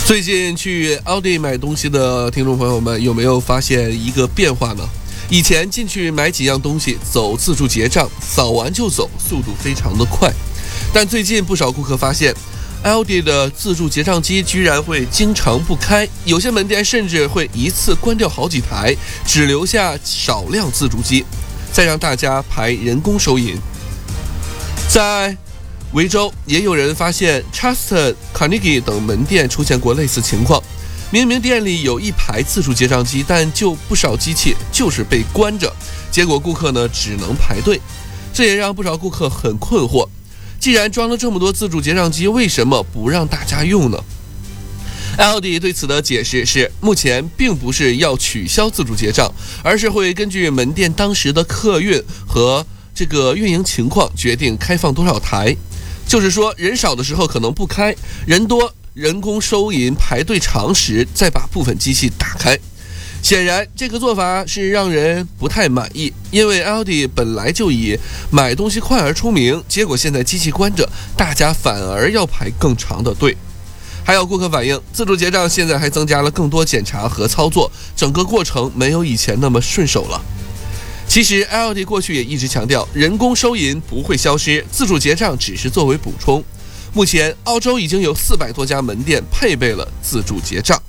最近去奥迪买东西的听众朋友们，有没有发现一个变化呢？以前进去买几样东西，走自助结账，扫完就走，速度非常的快。但最近不少顾客发现，奥迪的自助结账机居然会经常不开，有些门店甚至会一次关掉好几台，只留下少量自助机，再让大家排人工收银。在维州也有人发现 Trust、Carnegie 等门店出现过类似情况，明明店里有一排自助结账机，但就不少机器就是被关着，结果顾客呢只能排队，这也让不少顾客很困惑。既然装了这么多自助结账机，为什么不让大家用呢？ Aldi 对此的解释是，目前并不是要取消自助结账，而是会根据门店当时的客运和这个运营情况决定开放多少台。就是说，人少的时候可能不开，人多人工收银排队长时再把部分机器打开。显然这个做法是让人不太满意，因为 Aldi 本来就以买东西快而出名，结果现在机器关着，大家反而要排更长的队。还有顾客反映，自助结账现在还增加了更多检查和操作，整个过程没有以前那么顺手了。其实 Aldi 过去也一直强调，人工收银不会消失，自助结账只是作为补充。目前澳洲已经有400多家门店配备了自助结账。